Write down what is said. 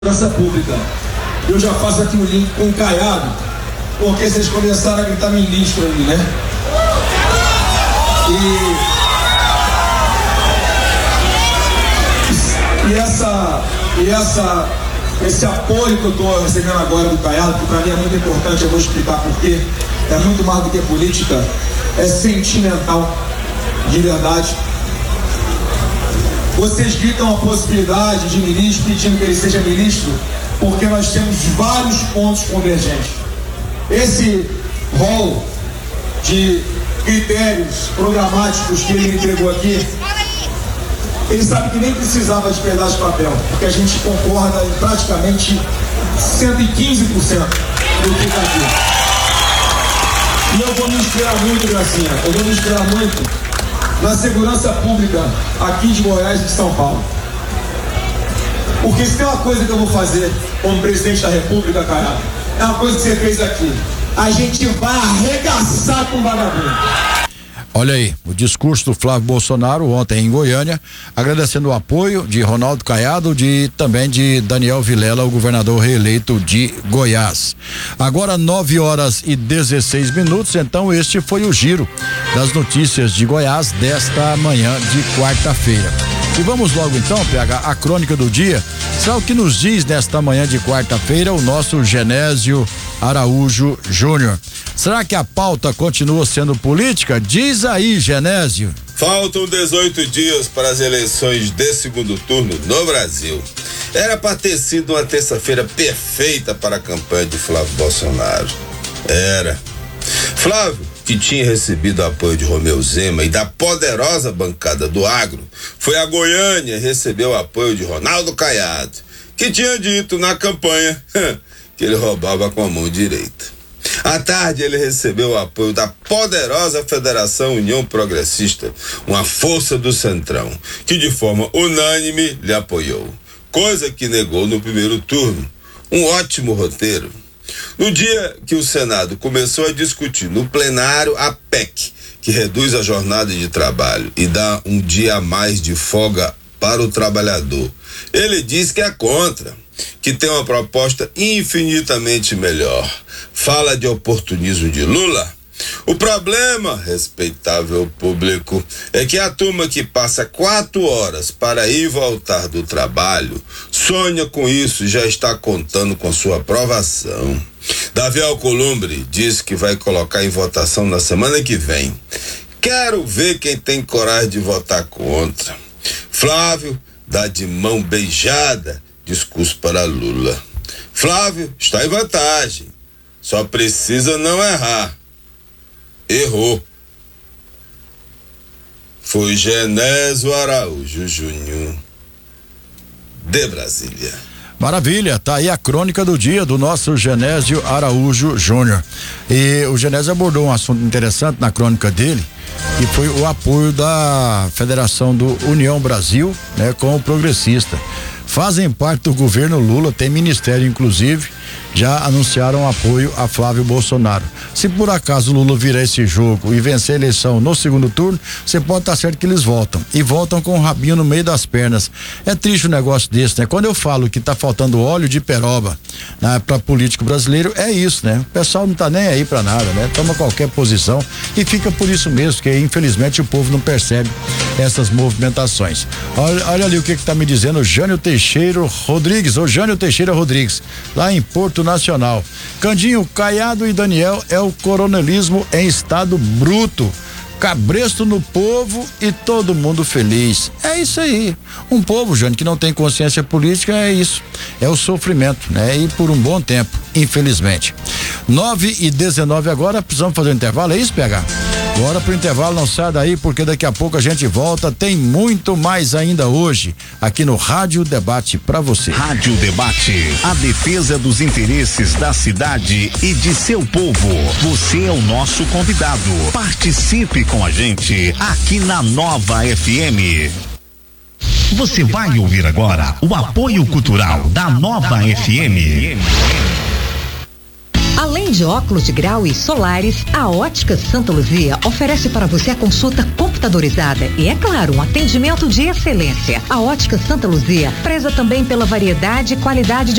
Segurança Pública. Eu já faço aqui um link com o Caiado, porque vocês começaram a gritar ministro ali, né? Esse apoio que eu estou recebendo agora do Caiado, que para mim é muito importante, eu vou explicar por quê. É muito mais do que política, é sentimental, de verdade. Vocês gritam a possibilidade de ministro, pedindo que ele seja ministro, porque nós temos vários pontos convergentes. Esse rol de critérios programáticos que ele entregou aqui, ele sabe que nem precisava de pedaço de papel, porque a gente concorda em praticamente 115% do que está aqui. E eu vou me inspirar muito, Gracinha, eu vou me inspirar muito na segurança pública aqui de Goiás e de São Paulo. Porque se tem uma coisa que eu vou fazer como presidente da República, cara, é uma coisa que você fez aqui. A gente vai arregaçar com o vagabundo. Olha aí, o discurso do Flávio Bolsonaro ontem em Goiânia, agradecendo o apoio de Ronaldo Caiado, também de Daniel Vilela, o governador reeleito de Goiás. Agora 9h16, então este foi o giro das notícias de Goiás desta manhã de quarta-feira. E vamos logo então pegar a crônica do dia. Será o que nos diz nesta manhã de quarta-feira o nosso Genésio Araújo Júnior. Será que a pauta continua sendo política? Diz aí, Genésio. Faltam 18 dias para as eleições de segundo turno no Brasil. Era para ter sido uma terça-feira perfeita para a campanha de Flávio Bolsonaro. Era. Flávio, que tinha recebido apoio de Romeu Zema e da poderosa bancada do agro, foi a Goiânia e recebeu o apoio de Ronaldo Caiado, que tinha dito na campanha que ele roubava com a mão direita. À tarde ele recebeu o apoio da poderosa Federação União Progressista, uma força do Centrão, que de forma unânime lhe apoiou, coisa que negou no primeiro turno. Um ótimo roteiro. No dia que o Senado começou a discutir no plenário a PEC, que reduz a jornada de trabalho e dá um dia a mais de folga para o trabalhador, ele diz que é contra, que tem uma proposta infinitamente melhor. Fala de oportunismo de Lula. O problema, respeitável público, é que a turma que passa 4 horas para ir e voltar do trabalho sonha com isso e já está contando com sua aprovação. Davi Alcolumbre diz que vai colocar em votação na semana que vem. Quero ver quem tem coragem de votar contra. Flávio dá de mão beijada discurso para Lula. Flávio está em vantagem, só precisa não errar. Errou. Foi Genésio Araújo Júnior, de Brasília. Maravilha, tá aí a crônica do dia do nosso Genésio Araújo Júnior. E o Genésio abordou um assunto interessante na crônica dele, que foi o apoio da Federação do União Brasil, né, com o progressista. Fazem parte do governo Lula, tem ministério inclusive, já anunciaram apoio a Flávio Bolsonaro. Se por acaso Lula virar esse jogo e vencer a eleição no segundo turno, você pode estar certo que eles voltam. E voltam com o rabinho no meio das pernas. É triste um negócio desse, né? Quando eu falo que tá faltando óleo de peroba, né, para político brasileiro, é isso, né? O pessoal não tá nem aí para nada, né? Toma qualquer posição e fica por isso mesmo, que infelizmente o povo não percebe essas movimentações. Olha ali o que tá me dizendo o Jânio Teixeira Rodrigues, lá em Porto Nacional. Candinho, Caiado e Daniel é o coronelismo em estado bruto. Cabresto no povo e todo mundo feliz. É isso aí. Um povo, Jânio, que não tem consciência política, é isso. É o sofrimento, né? E por um bom tempo, infelizmente. 9h19 agora, precisamos fazer um intervalo, é isso, PH? Bora pro intervalo, não sai daí, porque daqui a pouco a gente volta. Tem muito mais ainda hoje, aqui no Rádio Debate pra você. Rádio Debate, a defesa dos interesses da cidade e de seu povo. Você é o nosso convidado. Participe com a gente aqui na Nova FM. Você vai ouvir agora o apoio cultural da Nova FM. Além de óculos de grau e solares, a Ótica Santa Luzia oferece para você a consulta computadorizada e, é claro, um atendimento de excelência. A Ótica Santa Luzia preza também pela variedade e qualidade de